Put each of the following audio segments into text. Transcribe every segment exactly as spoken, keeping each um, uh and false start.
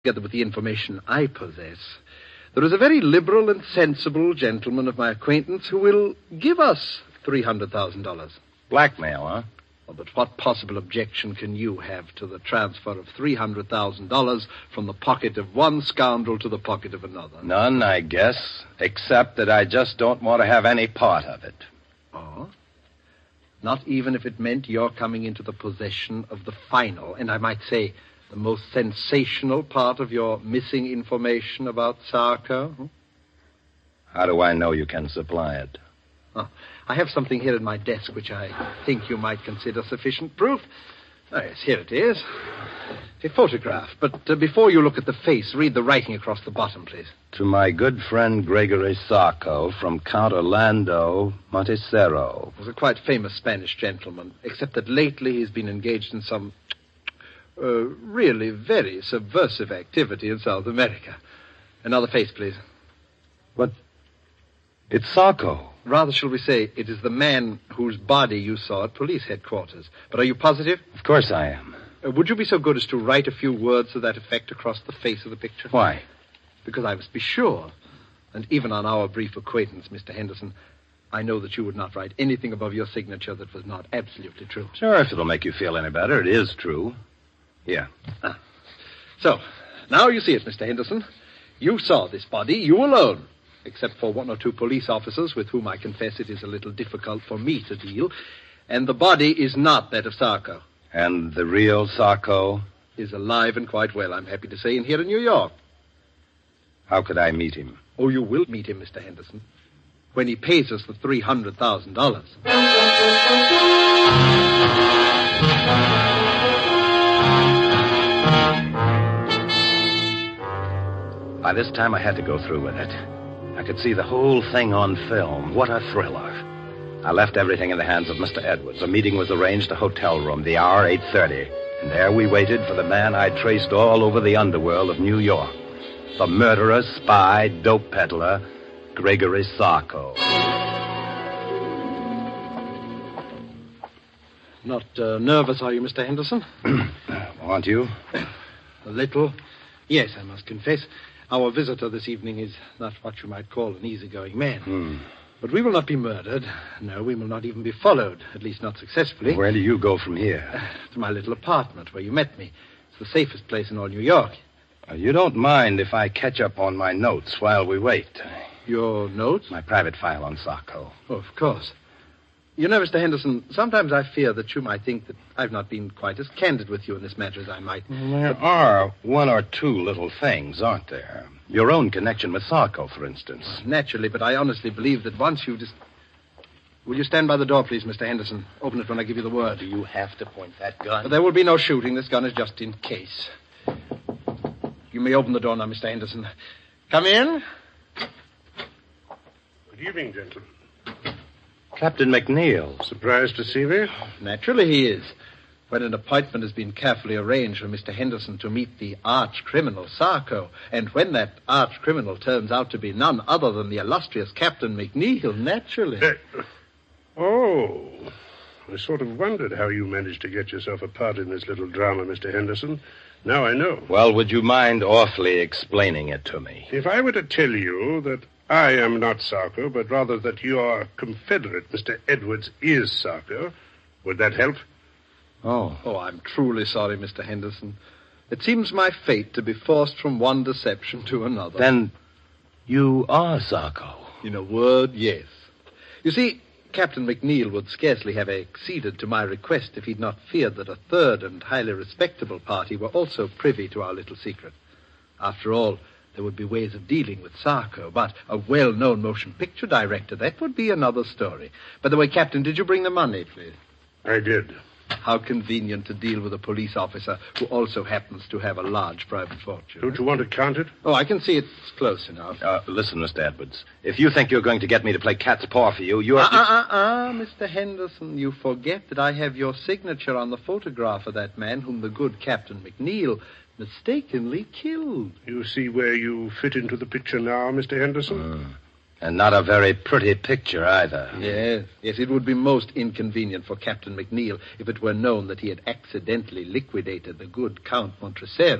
together with the information I possess, there is a very liberal and sensible gentleman of my acquaintance who will give us three hundred thousand dollars. Blackmail, huh? Well, but what possible objection can you have to the transfer of three hundred thousand dollars from the pocket of one scoundrel to the pocket of another? None, I guess, except that I just don't want to have any part of it. Oh? Not even if it meant your coming into the possession of the final, and I might say the most sensational part of your missing information about Sarko? Hmm? How do I know you can supply it? Oh, I have something here at my desk which I think you might consider sufficient proof. Oh, yes, here it is. A photograph. But uh, before you look at the face, read the writing across the bottom, please. To my good friend Gregory Sarko from Count Orlando Montecero. He was a quite famous Spanish gentleman, except that lately he's been engaged in some uh, really very subversive activity in South America. Another face, please. But it's Sarko. Rather, shall we say, it is the man whose body you saw at police headquarters. But are you positive? Of course I am. Uh, would you be so good as to write a few words to that effect across the face of the picture? Why? Because I must be sure. And even on our brief acquaintance, Mister Henderson, I know that you would not write anything above your signature that was not absolutely true. Sure, if it'll make you feel any better, it is true. Here. Ah. So, now you see it, Mister Henderson. You saw this body, you alone. Except for one or two police officers with whom I confess it is a little difficult for me to deal. And the body is not that of Sarko. And the real Sarko? Is alive and quite well, I'm happy to say, and here in New York. How could I meet him? Oh, you will meet him, Mister Henderson, when he pays us the three hundred thousand dollars. By this time, I had to go through with it. I could see the whole thing on film. What a thriller. I left everything in the hands of Mister Edwards. A meeting was arranged, a hotel room, the hour eight thirty. And there we waited for the man I traced all over the underworld of New York. The murderer, spy, dope peddler, Gregory Sarko. Not uh, nervous, are you, Mister Henderson? Aren't you? A little. Yes, I must confess. Our visitor this evening is not what you might call an easygoing man. Hmm. But we will not be murdered. No, we will not even be followed, at least not successfully. Where do you go from here? To my little apartment where you met me. It's the safest place in all New York. Uh, you don't mind if I catch up on my notes while we wait? Your notes? My private file on Sarko. Oh, of course. You know, Mister Henderson, sometimes I fear that you might think that I've not been quite as candid with you in this matter as I might. Well, there but... are one or two little things, aren't there? Your own connection with Sarko, for instance. Naturally, but I honestly believe that once you just... Will you stand by the door, please, Mister Henderson? Open it when I give you the word. Do you have to point that gun? But there will be no shooting. This gun is just in case. You may open the door now, Mister Henderson. Come in. Good evening, gentlemen. Captain McNeil. Surprised to see me? Naturally he is. When an appointment has been carefully arranged for Mister Henderson to meet the arch-criminal Sarko, and when that arch-criminal turns out to be none other than the illustrious Captain McNeil, naturally. Uh, oh, I sort of wondered how you managed to get yourself a part in this little drama, Mister Henderson. Now I know. Well, would you mind awfully explaining it to me? If I were to tell you that I am not Sarko, but rather that your confederate, Mister Edwards, is Sarko, would that help? Oh. Oh, I'm truly sorry, Mister Henderson. It seems my fate to be forced from one deception to another. Then you are Sarko? In a word, yes. You see, Captain McNeil would scarcely have acceded to my request if he'd not feared that a third and highly respectable party were also privy to our little secret. After all, there would be ways of dealing with Sarko, but a well-known motion picture director, that would be another story. By the way, Captain, did you bring the money, please? I did. How convenient to deal with a police officer who also happens to have a large private fortune. Don't you want to count it? Oh, I can see it's close enough. Uh, listen, Mister Edwards, if you think you're going to get me to play cat's paw for you, you're... Ah, ah, ah, ah, Mister Henderson, you forget that I have your signature on the photograph of that man whom the good Captain McNeil mistakenly killed. You see where you fit into the picture now, Mister Henderson? Mm. And not a very pretty picture, either. Yes, yes, it would be most inconvenient for Captain McNeil if it were known that he had accidentally liquidated the good Count Montresero.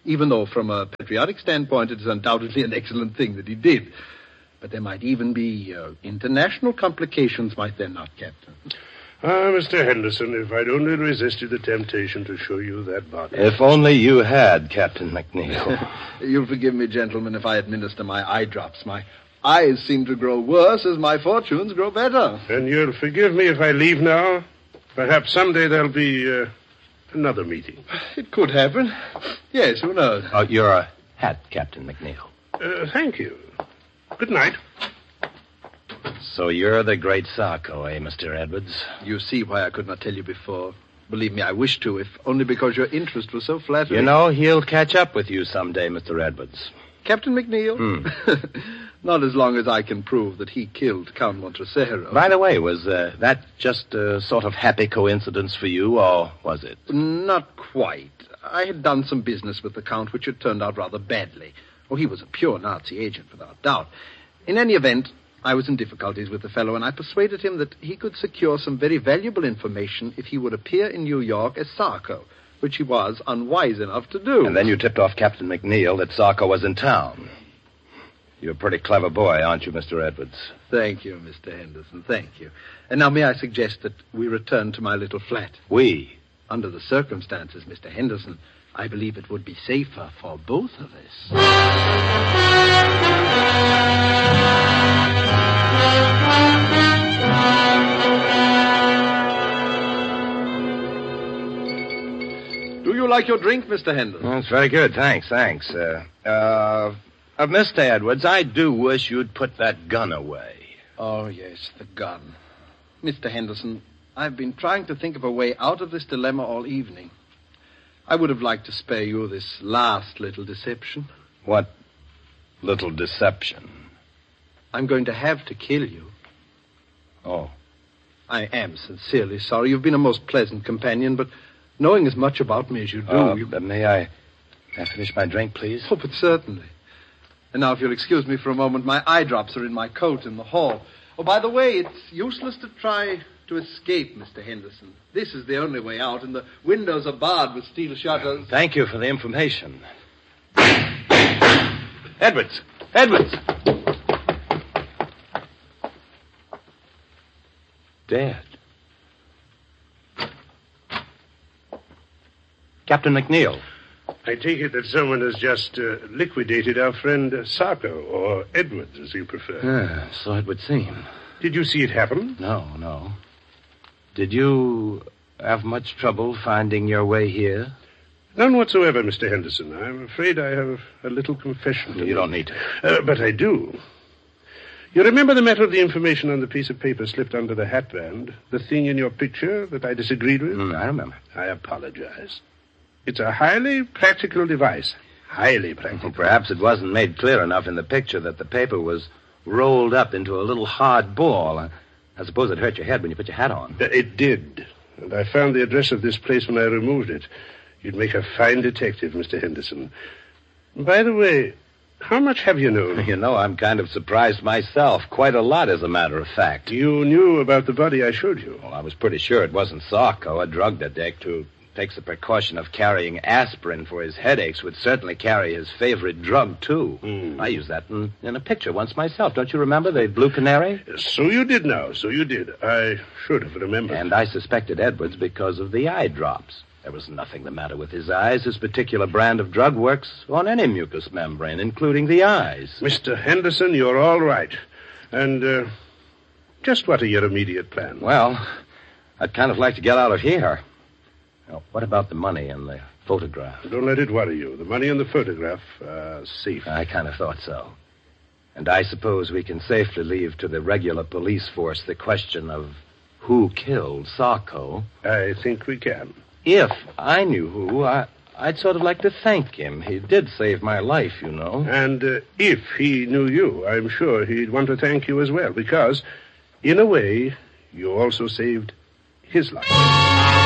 even though from a patriotic standpoint it is undoubtedly an excellent thing that he did. But there might even be uh, international complications, might there not, Captain? Ah, Mister Henderson, if I'd only resisted the temptation to show you that body. If only you had, Captain McNeil. You'll forgive me, gentlemen, if I administer my eye drops. My eyes seem to grow worse as my fortunes grow better. And you'll forgive me if I leave now? Perhaps someday there'll be uh, another meeting. It could happen. Yes, who knows? Oh, your uh, hat, Captain McNeil. Uh, thank you. Good night. So you're the great Sarko, eh, Mister Edwards? You see why I could not tell you before. Believe me, I wish to, if only because your interest was so flattering. You know, he'll catch up with you someday, Mister Edwards. Captain McNeil? Hmm. Not as long as I can prove that he killed Count Montrosero. By the way, was uh, that just a sort of happy coincidence for you, or was it? Not quite. I had done some business with the Count, which had turned out rather badly. Oh, he was a pure Nazi agent, without doubt. In any event, I was in difficulties with the fellow, and I persuaded him that he could secure some very valuable information if he would appear in New York as Sarko, which he was unwise enough to do. And then you tipped off Captain McNeil that Sarko was in town. You're a pretty clever boy, aren't you, Mister Edwards? Thank you, Mister Henderson, thank you. And now may I suggest that we return to my little flat? We? Under the circumstances, Mister Henderson, I believe it would be safer for both of us. Do you like your drink, Mister Henderson? That's very good. Thanks, thanks. Uh, uh, uh, Mister Edwards, I do wish you'd put that gun away. Oh, yes, the gun. Mister Henderson, I've been trying to think of a way out of this dilemma all evening. I would have liked to spare you this last little deception. What little deception? I'm going to have to kill you. Oh. I am sincerely sorry. You've been a most pleasant companion, but knowing as much about me as you do... Uh, you... May I, may I finish my drink, please? Oh, but certainly. And now, if you'll excuse me for a moment, my eye drops are in my coat in the hall. Oh, by the way, it's useless to try to escape, Mister Henderson. This is the only way out, and the windows are barred with steel shutters. Thank you for the information. Edwards! Edwards! Dead. Captain McNeil. I take it that someone has just uh, liquidated our friend uh, Sarko, or Edwards, as you prefer. Ah, so it would seem. Did you see it happen? No, no. Did you have much trouble finding your way here? None whatsoever, Mister Henderson. I'm afraid I have a little confession to You make. don't need to. Uh, but I do. You remember the matter of the information on the piece of paper slipped under the hatband? The thing in your picture that I disagreed with? Mm, I remember. I apologize. It's a highly practical device. Highly practical. Perhaps it wasn't made clear enough in the picture that the paper was rolled up into a little hard ball. I, I suppose it hurt your head when you put your hat on. Uh, It did. And I found the address of this place when I removed it. You'd make a fine detective, Mister Henderson. By the way, how much have you known? You know, I'm kind of surprised myself. Quite a lot, as a matter of fact. You knew about the body I showed you. Well, I was pretty sure it wasn't Sarko, a drug addict who takes the precaution of carrying aspirin for his headaches, would certainly carry his favorite drug, too. Mm. I used that in, in a picture once myself. Don't you remember the Blue Canary? So you did now, so you did. I should have remembered. And I suspected Edwards because of the eye drops. There was nothing the matter with his eyes. This particular brand of drug works on any mucous membrane, including the eyes. Mister Henderson, you're all right. And, uh, just what are your immediate plans? Well, I'd kind of like to get out of here. Now, what about the money and the photograph? Don't let it worry you. The money and the photograph are safe. I kind of thought so. And I suppose we can safely leave to the regular police force the question of who killed Sarko. I think we can. If I knew who, I, I'd sort of like to thank him. He did save my life, you know. And uh, if he knew you, I'm sure he'd want to thank you as well, because, in a way, you also saved his life.